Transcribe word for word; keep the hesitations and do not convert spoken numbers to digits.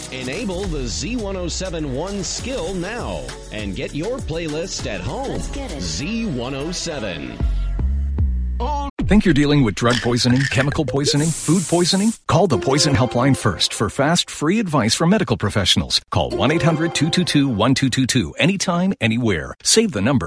Enable the Z ten seventy-one skill now and get your playlist at home. Let's get it. Z one oh seven. Think you're dealing with drug poisoning, chemical poisoning, food poisoning? Call the Poison Helpline first for fast, free advice from medical professionals. Call one eight hundred two two two one two two two anytime, anywhere. Save the number.